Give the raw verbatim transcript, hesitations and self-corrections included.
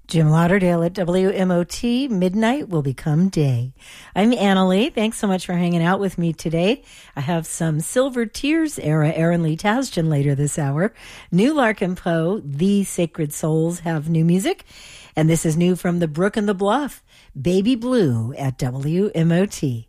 Jim Lauderdale at W M O T. Midnight will become day. I'm Anna Lee. Thanks so much for hanging out with me today. I have some Silver Tears era Aaron Lee Tasjan later this hour. New Larkin Poe, The Sacred Souls have new music. And this is new from The Brook and the Bluff, Baby Blue at W M O T.